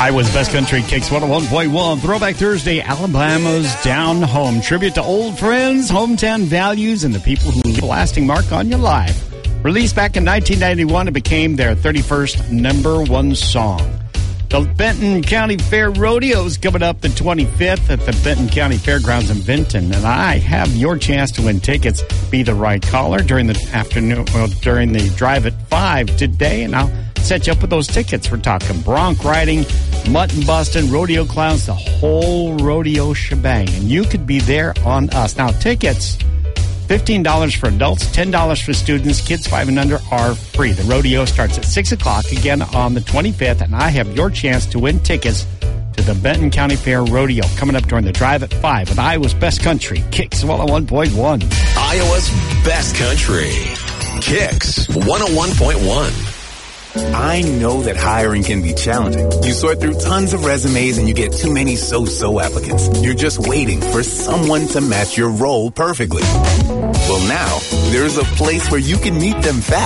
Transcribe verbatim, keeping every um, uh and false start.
Iowa's Best Country Kicks one oh one point one. Throwback Thursday, Alabama's Down Home. Tribute to old friends, hometown values, and the people who leave a lasting mark on your life. Released back in nineteen ninety-one, it became their thirty-first number one song. The Benton County Fair Rodeo is coming up the twenty-fifth at the Benton County Fairgrounds in Benton, and I have your chance to win tickets. Be the right caller during the afternoon, well, during the drive at five today, and I'll set you up with those tickets. We're talking bronc riding, mutton busting, rodeo clowns, the whole rodeo shebang, and you could be there on us. Now, tickets, fifteen dollars for adults, ten dollars for students. Kids five and under are free. The rodeo starts at six o'clock again on the twenty-fifth, and I have your chance to win tickets to the Benton County Fair Rodeo coming up during the drive at five with Iowa's Best Country Kicks one oh one point one. Iowa's Best Country Kicks one oh one point one. I know that hiring can be challenging. You sort through tons of resumes and you get too many so-so applicants. You're just waiting for someone to match your role perfectly. Well, now, there's a place where you can meet them fast.